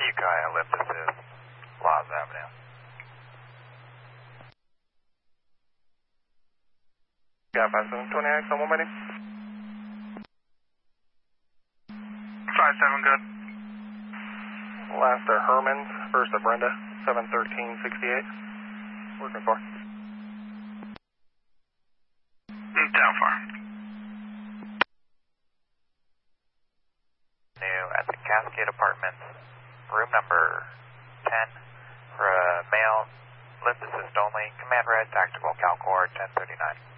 Ukiah, lift assist, Laws Avenue. Got 5720X on 1 meeting. 57 good. Last to Herman, first to Brenda, 71368. Working for. Down far. New at the Cascade Apartments, room number 10, for a male, lift assist only, command red, tactical, Calcor 1039.